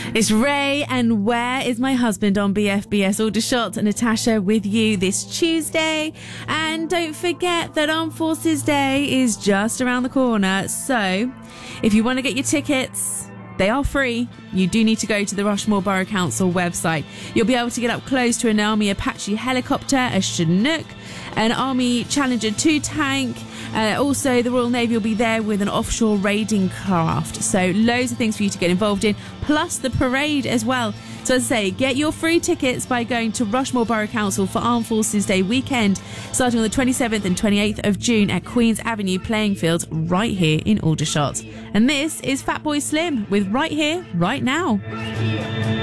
It's Ray and Where Is My Husband on BFBS Aldershot. Natasha with you this Tuesday. And don't forget that Armed Forces Day is just around the corner. So if you want to get your tickets, they are free. You do need to go to the Rushmore Borough Council website. You'll be able to get up close to an Army Apache helicopter, a Chinook, an Army Challenger 2 tank. Also, the Royal Navy will be there with an offshore raiding craft. So loads of things for you to get involved in, plus the parade as well. So as I say, get your free tickets by going to Rushmore Borough Council for Armed Forces Day weekend, starting on the 27th and 28th of June at Queen's Avenue Playing Fields right here in Aldershot. And this is Fatboy Slim with Right Here, Right Now.